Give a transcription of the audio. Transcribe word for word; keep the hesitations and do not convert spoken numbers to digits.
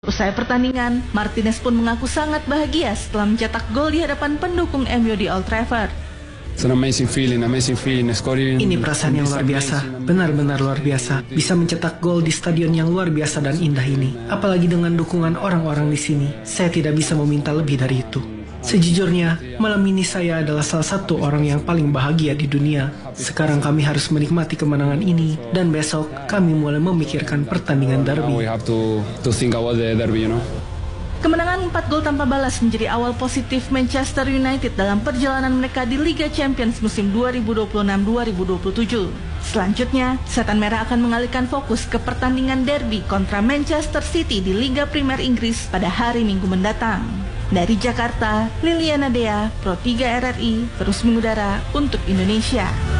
Usai pertandingan, Martinez pun mengaku sangat bahagia setelah mencetak gol di hadapan pendukung M U di Old Trafford. Ini perasaan yang luar biasa, benar-benar luar biasa. Bisa mencetak gol di stadion yang luar biasa dan indah ini. Apalagi dengan dukungan orang-orang di sini, saya tidak bisa meminta lebih dari itu. Sejujurnya, malam ini saya adalah salah satu orang yang paling bahagia di dunia. Sekarang kami harus menikmati kemenangan ini, dan besok kami mulai memikirkan pertandingan derby. Kemenangan empat gol tanpa balas menjadi awal positif Manchester United dalam perjalanan mereka di Liga Champions musim dua ribu dua puluh enam dua ribu dua puluh tujuh. Selanjutnya, Setan Merah akan mengalihkan fokus ke pertandingan derby kontra Manchester City di Liga Primer Inggris pada hari Minggu mendatang. Dari Jakarta, Liliana Dea, Pro tiga R R I, terus mengudara untuk Indonesia.